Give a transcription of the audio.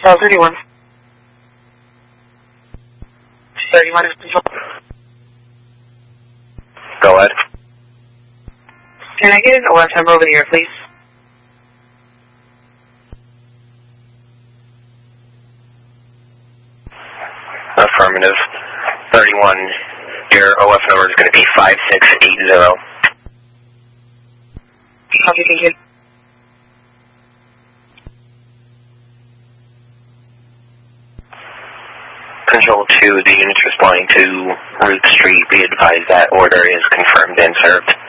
31. 31 is control. Go ahead. Can I get an OF number over the air, please? Affirmative. 31. Your OF number is going to be 5680. Copy, thank you. Control 2, the unit's responding to Root Street. Be advised that order is confirmed and served.